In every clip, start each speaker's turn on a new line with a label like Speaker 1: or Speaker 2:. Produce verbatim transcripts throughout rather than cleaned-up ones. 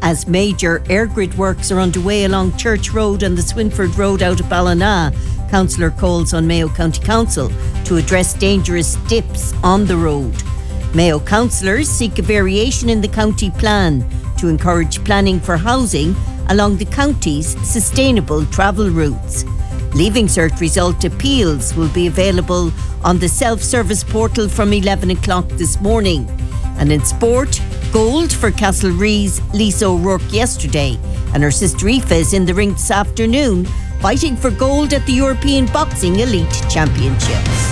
Speaker 1: As major air grid works are underway along Church Road and the Swinford Road out of Ballina, Councillor calls on Mayo County Council to address dangerous dips on the road. Mayo councillors seek a variation in the county plan to encourage planning for housing along the county's sustainable travel routes. Leaving Cert result appeals will be available on the self-service portal from eleven o'clock this morning. And in sport, gold for Castlereagh's Lisa O'Rourke yesterday, and her sister Aoife is in the ring this afternoon, fighting for gold at the European Boxing Elite Championships.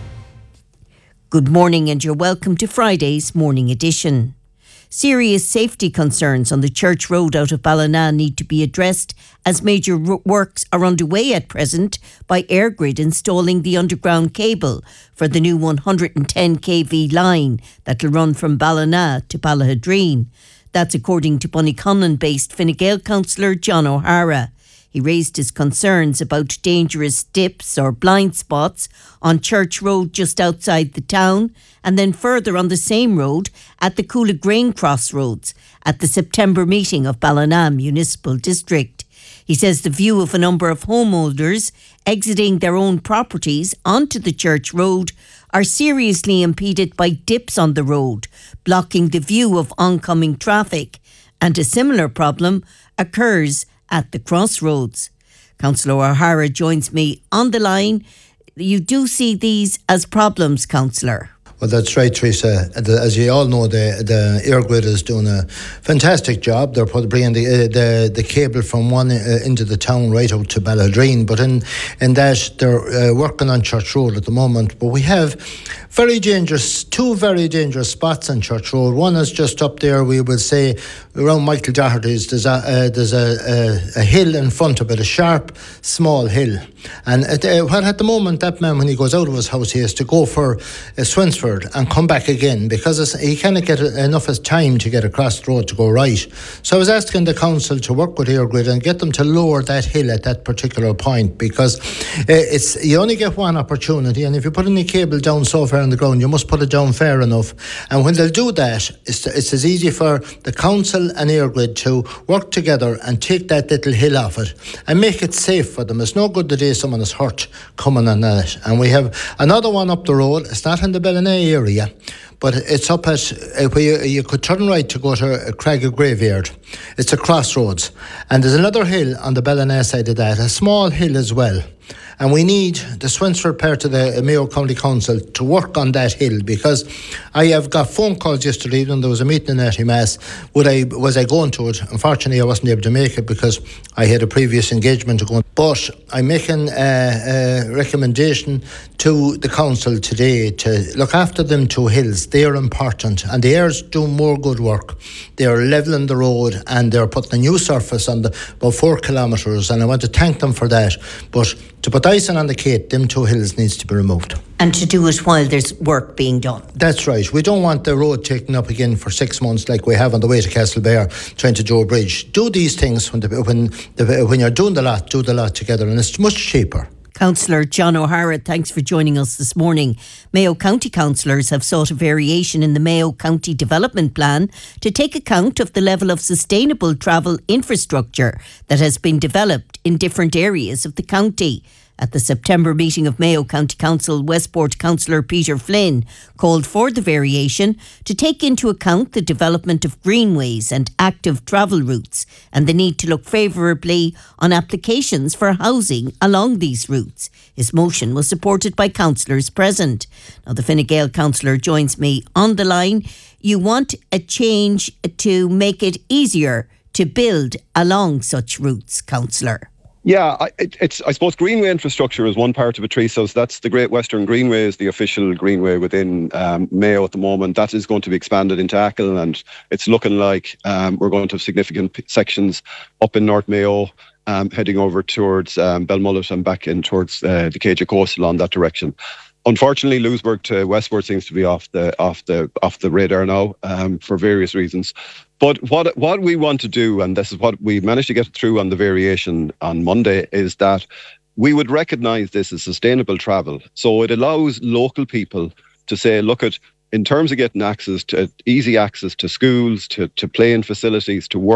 Speaker 1: Good morning and you're welcome to Friday's morning edition. Serious safety concerns on the Church Road out of Ballina need to be addressed as major ro- works are underway at present by EirGrid installing the underground cable for the new one hundred ten k V line that will run from Ballina to Ballahadreen. That's according to Bunnyconlon-based Fine Gael councillor John O'Hara. He raised his concerns about dangerous dips or blind spots on Church Road just outside the town, and then further on the same road at the Coolagrain Crossroads at the September meeting of Ballina Municipal District. He says the view of a number of homeowners exiting their own properties onto the Church Road are seriously impeded by dips on the road, blocking the view of oncoming traffic, and a similar problem occurs at the crossroads. Councillor O'Hara joins me on the line. You do see these as problems, Councillor?
Speaker 2: Well, that's right, Teresa. As you all know, the the EirGrid is doing a fantastic job. They're bringing the uh, the the cable from one uh, into the town right out to Ballahadreen. But in in that they're uh, working on Church Road at the moment. But we have very dangerous, two very dangerous spots on Church Road. One is just up there. We would say around Michael Doherty's. There's a uh, there's a, a a hill in front of it, a sharp, small hill. And at, uh, well, at the moment, that man, when he goes out of his house, he has to go for uh, Swinsford and come back again because he cannot get enough of time to get across the road to go right. So I was asking the council to work with EirGrid and get them to lower that hill at that particular point, because uh, it's you only get one opportunity, and if you put any cable down so far on the ground, you must put it down fair enough. And when they'll do that, it's, it's as easy for the council and EirGrid to work together and take that little hill off it and make it safe for them. It's no good the day someone is hurt coming on that. And we have another one up the road. It's not in the Ballina area, but it's up at uh, where you, you could turn right to go to Craggy Graveyard. It's a crossroads, and there's another hill on the Ballina side of that, a small hill as well. And we need the Swinsford part of the Mayo County Council to work on that hill, because I have got phone calls yesterday when there was a meeting in Atty Mass. Would I, was I going to it? Unfortunately, I wasn't able to make it because I had a previous engagement to go on. But I'm making a, a recommendation to the council today to look after them two hills. They are important, and the Airs do more good work. They are levelling the road and they're putting a new surface on the about four kilometres, and I want to thank them for that. But to put icing on the cake, them two hills needs to be removed.
Speaker 1: And to do it while there's work being done.
Speaker 2: That's right. We don't want the road taken up again for six months like we have on the way to Castlebear, trying to do a bridge. Do these things when the, when the, when you're doing the lot, do the lot together, and it's much cheaper.
Speaker 1: Councillor John O'Hara, thanks for joining us this morning. Mayo County councillors have sought a variation in the Mayo County Development Plan to take account of the level of sustainable travel infrastructure that has been developed in different areas of the county. At the September meeting of Mayo County Council, Westport councillor Peter Flynn called for the variation to take into account the development of greenways and active travel routes and the need to look favourably on applications for housing along these routes. His motion was supported by councillors present. Now, the Fine Gael councillor joins me on the line. You want a change to make it easier to build along such routes, councillor?
Speaker 3: Yeah, I, it, it's. I suppose greenway infrastructure is one part of it, Teresa. So that's the Great Western Greenway, is the official greenway within um, Mayo at the moment. That is going to be expanded into Achill, and it's looking like um, we're going to have significant p- sections up in North Mayo, um, heading over towards um, Belmullet and back in towards uh, the Cage Coastal on that direction. Unfortunately, Lewisburg to Westport seems to be off the off the off the radar now um, for various reasons. But what what we want to do, and this is what we managed to get through on the variation on Monday, is that we would recognise this as sustainable travel. So it allows local people to say, look at, in terms of getting access to easy access to schools, to, to playing facilities, to work.